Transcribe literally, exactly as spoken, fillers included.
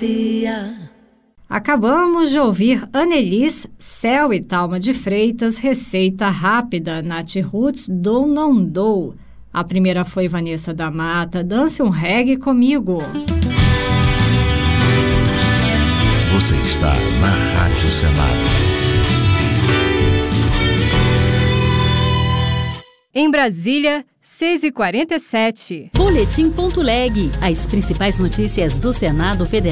democracia. Acabamos de ouvir Annelise, Céu e Talma de Freitas, Receita Rápida, Nath Roots, Dou Não Dou. A primeira foi Vanessa da Mata, Dance um Reggae Comigo. Você está na Rádio Senado. Em Brasília, seis e quarenta e sete. Boletim.leg. As principais notícias do Senado Federal.